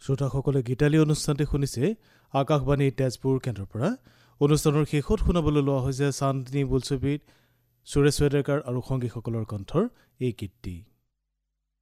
শ্ৰোতাসকলে গীতালি অনুষ্ঠানটি শুনিছে আকাশবাণী তেজপুৰ কেন্দ্ৰৰ পৰা। অনুষ্ঠানৰ শেষত শুনাবলৈ লোৱা হৈছে চান্দনী বোলছবিৰ সুৰেশ ৱেডেকাৰ আৰু সংগীসকলৰ কণ্ঠৰ এই গীতটি।